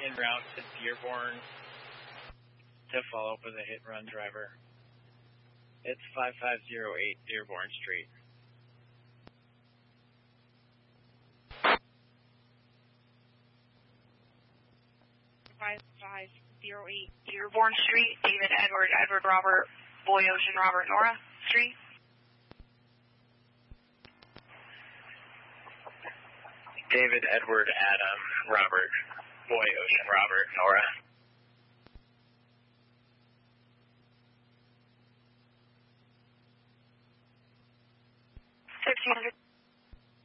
en route to Dearborn to follow up with a hit-and-run driver. It's 5508 Dearborn Street. 5508 Dearborn Street, David, Edward, Robert, Boy, Ocean, Robert, Nora Street. David, Edward, Adam, Robert, Boy, Ocean, Robert, Nora. 1500.